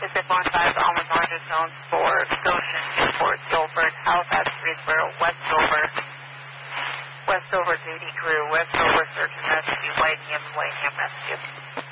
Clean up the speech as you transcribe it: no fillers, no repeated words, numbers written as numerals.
Pacific 15, Almond Orange Zones for Goshen, Newport, Gilbert, Halifax, Greensboro, Westover, Duty Crew, Westover, Search and Rescue, Whitingham, Whitingham Rescue.